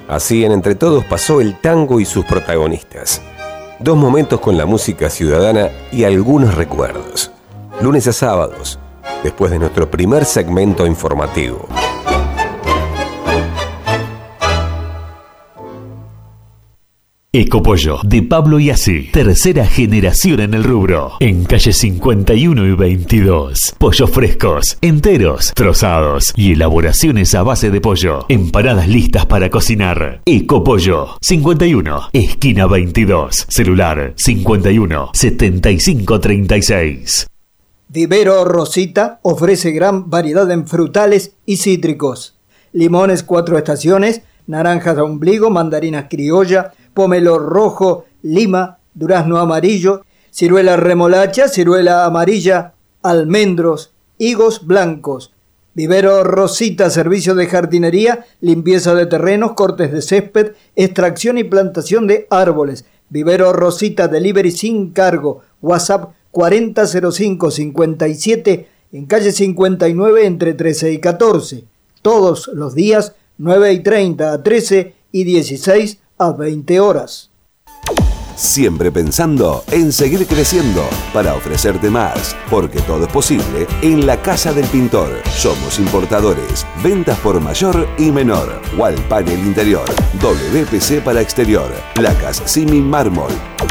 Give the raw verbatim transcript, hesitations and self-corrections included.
Así en Entre Todos pasó el tango y sus protagonistas. Dos momentos con la música ciudadana y algunos recuerdos. Lunes a sábados, después de nuestro primer segmento informativo. Ecopollo, de Pablo Iasi, tercera generación en el rubro, en calle cincuenta y uno y veintidós. Pollos frescos, enteros, trozados y elaboraciones a base de pollo. Empanadas listas para cocinar. Ecopollo, cincuenta y uno, esquina veintidós. Celular cincuenta y uno, setenta y cinco treinta y seis. Vivero Rosita ofrece gran variedad en frutales y cítricos. Limones Cuatro Estaciones, naranjas de ombligo, mandarinas criolla, pomelo rojo, lima, durazno amarillo, ciruela remolacha, ciruela amarilla, almendros, higos blancos. Vivero Rosita, servicio de jardinería, limpieza de terrenos, cortes de césped, extracción y plantación de árboles. Vivero Rosita, delivery sin cargo. WhatsApp cuarenta cero cinco cincuenta y siete, en calle cincuenta y nueve entre trece y catorce. Todos los días, nueve y treinta a trece y dieciséis a veinte horas. Siempre pensando en seguir creciendo para ofrecerte más, porque todo es posible en la Casa del Pintor. Somos importadores, ventas por mayor y menor, wall panel interior, W P C para exterior, placas Simi mármol,